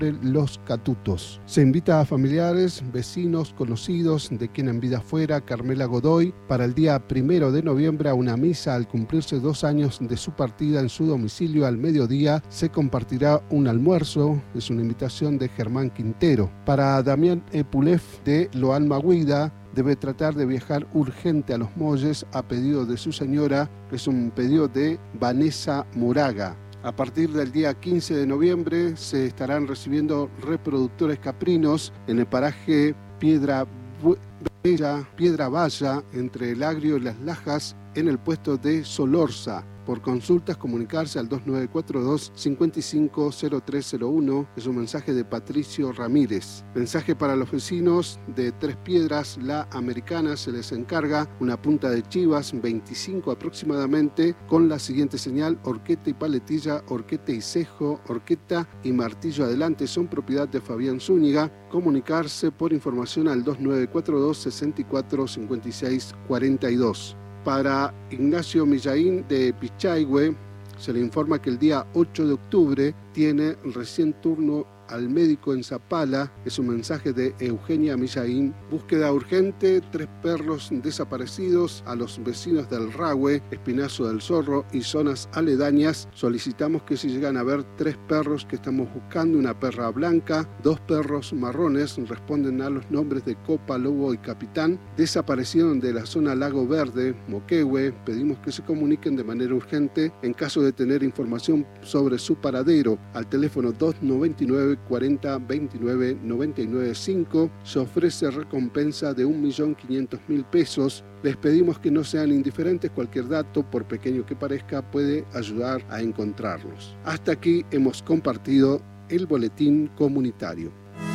Los Catutos. Se invita a familiares, vecinos, conocidos de quien en vida fuera Carmela Godoy para el día 1 de noviembre a una misa. Al cumplirse 2 años de su partida en su domicilio al mediodía se compartirá un almuerzo. Es una invitación de Germán Quintero. Para Damián Epulef de Loalma Guida, debe tratar de viajar urgente a Los Molles a pedido de su señora. Es un pedido de Vanessa Moraga. A partir del día 15 de noviembre se estarán recibiendo reproductores caprinos en el paraje Piedra Valla, entre el Agrio y Las Lajas, en el puesto de Solorza. Por consultas, comunicarse al 2942-550301. Es un mensaje de Patricio Ramírez. Mensaje para los vecinos de Tres Piedras, La Americana. Se les encarga una punta de chivas, 25 aproximadamente, con la siguiente señal: horqueta y paletilla, horqueta y cejo, horqueta y martillo adelante. Son propiedad de Fabián Zúñiga. Comunicarse por información al 2942-645642. Para Ignacio Millaín de Pichayhue, se le informa que el día 8 de octubre tiene recién turno al médico en Zapala. Es un mensaje de Eugenia Millaín. Búsqueda urgente: 3 perros desaparecidos. A los vecinos del Rahue, Espinazo del Zorro y zonas aledañas solicitamos que si llegan a ver 3 perros que estamos buscando: una perra blanca, 2 perros marrones, responden a los nombres de Copa, Lobo y Capitán, desaparecieron de la zona Lago Verde, Moquehue. Pedimos que se comuniquen de manera urgente en caso de tener información sobre su paradero al teléfono 299 40 29 99 5. Se ofrece recompensa de 1.500.000 pesos. Les pedimos que no sean indiferentes. Cualquier dato, por pequeño que parezca, puede ayudar a encontrarlos. Hasta aquí hemos compartido el boletín comunitario.